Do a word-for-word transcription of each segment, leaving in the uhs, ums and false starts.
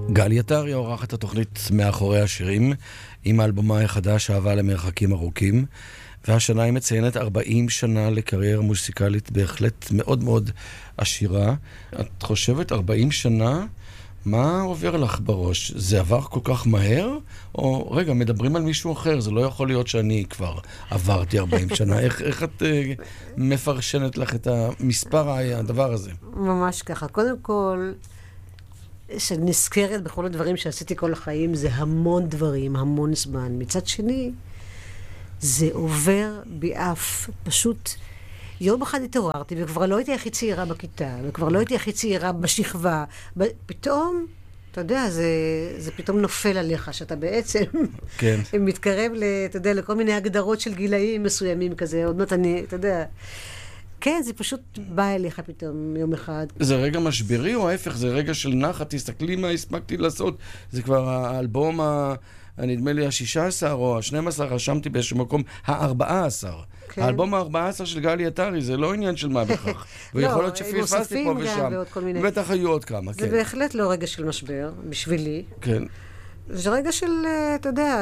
גלי עטרי עורכת התוכנית מאחורי השירים עם האלבומה החדש אהבה למרחקים ארוכים, והשנה היא מציינת ארבעים שנה לקריירה מוזיקלית בהחלט מאוד מאוד עשירה. את חושבת ארבעים שנה? מה עובר לך בראש? זה עבר כל כך מהר? או רגע, מדברים על מישהו אחר, זה לא יכול להיות שאני כבר עברתי ארבעים שנה. איך, איך את uh, מפרשנת לך את המספר הדבר הזה? ממש ככה. קודם כל, שנזכרת בכל הדברים שעשיתי כל החיים, זה המון דברים, המון זמן. מצד שני, זה עובר באף, פשוט יום אחד התעוררתי, וכבר לא הייתי הכי צעירה בכיתה, וכבר לא הייתי הכי צעירה בשכבה. פתאום, אתה יודע, זה, זה פתאום נופל עליך, שאתה בעצם כן. מתקרב, אתה יודע, לכל מיני הגדרות של גילאים מסוימים כזה, עוד מעט אני, אתה יודע, כן, זה פשוט בא אליך פתאום יום אחד. זה רגע משברי או ההפך? זה רגע של נחת, תסתכלי מה הספקתי לעשות. זה כבר האלבום, ה... נדמה לי ה-שישה עשר או ה-שנים עשר, רשמתי באיזשהו מקום, ה-ארבעה עשר. כן. האלבום ה-ארבעה עשר של גלי עטרי, זה לא עניין של מה בכך. ויכול להיות שפספסתי פה ושם. בטח היו עוד כמה, זה כן. בהחלט לא רגע של משבר, בשבילי. כן. זה רגע של, אתה יודע,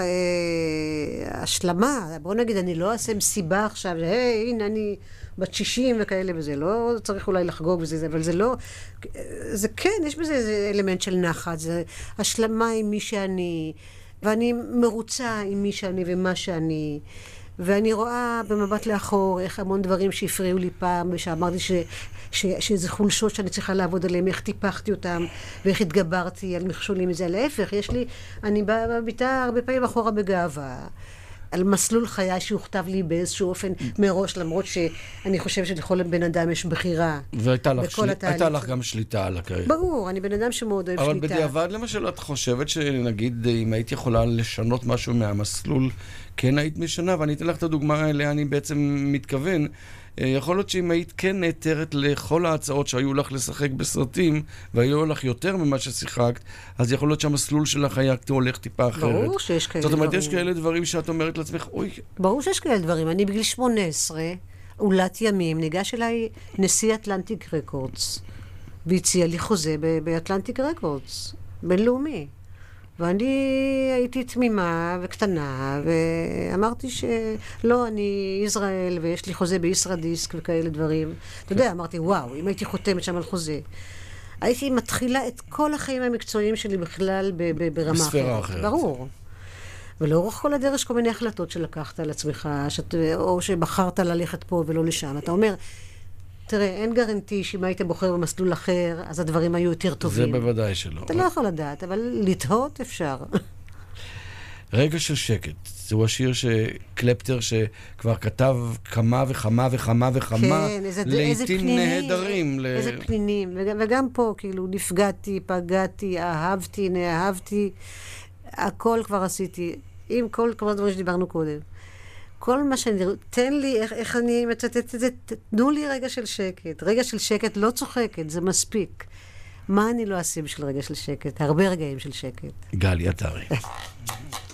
השלמה. בוא נגיד, אני לא אעשה מסיבה עכשיו, היי, הנה, אני בת שישים וכאלה וזה. לא צריך אולי לחגוג בזה, אבל זה לא... זה כן, יש בזה איזה אלמנט של נחת. זה השלמה עם מי שאני... ואני מרוצה עם מי שאני ומה שאני, ואני רואה במבט לאחור איך המון דברים שהפריעו לי פעם, ושאמרתי ש, ש, שזה חולשות שאני צריכה לעבוד עליהם, איך טיפחתי אותם, ואיך התגברתי על מכשולים מזה. להפך, יש לי, אני בביתה הרבה פעמים אחורה בגאווה, על מסלול חיי שהוכתב לי באיזשהו אופן מראש, למרות שאני חושבת שלכל בן אדם יש בחירה. והייתה לך, שלי... הייתה לך גם שליטה על הקריירה. ברור, אני בן אדם שמאוד אוהב אבל שליטה. אבל בדיעבד למשל, את חושבת שנגיד, אם היית יכולה לשנות משהו מהמסלול, כן היית משנה, ואני אתן לך את הדוגמה אליה, אני בעצם מתכוון, יכול להיות שאם היית כן נעתרת לכל ההצעות שהיו לך לשחק בסרטים, והיו לך יותר ממה ששיחקת, אז יכול להיות שהמסלול שלך היה הולך טיפה אחרת. ברור שיש כאלה דברים. זאת אומרת, דברים. יש כאלה דברים שאת אומרת לעצמך, אוי. ברור שיש כאלה דברים. אני בגיל שמונה עשרה, אולת ימים, ניגש אליי נשיא אטלנטיק רקורדס, והציע לי חוזה באטלנטיק רקורדס, בינלאומי. ואני הייתי תמימה וקטנה, ואמרתי שלא, אני ישראל, ויש לי חוזה בישרדיסק וכאלה דברים. אתה יודע, אמרתי, וואו, אם הייתי חותמת שם על חוזה. הייתי מתחילה את כל החיים המקצועיים שלי בכלל ברמה אחרת. בספירה אחרת. ברור. ולאורך כל הדרך יש כל מיני החלטות שלקחת על עצמך, שאת, או שבחרת ללכת פה ולא לשם. אתה אומר, תראה, אין גרנטי שאם היית בוחר במסלול אחר, אז הדברים היו יותר טובים. זה בוודאי שלא. אתה לא יכול לדעת, אבל לתהות אפשר. רגע של שקט. זהו השיר שקלפטר שכבר כתב כמה וכמה וכמה וכמה כן, איזה, לעתים איזה פנינים, נהדרים. איזה ל... פנינים. וגם, וגם פה, כאילו, נפגעתי, פגעתי, אהבתי, נאהבתי. הכל כבר עשיתי. עם כל כל הדברים שדיברנו קודם. כל מה שאני... תן לי, איך, איך אני מצטטת את זה, תנו לי רגע של שקט. רגע של שקט לא צוחקת, זה מספיק. מה אני לא אעשה בשביל רגע של שקט? הרבה רגעים של שקט. גלי עטרי.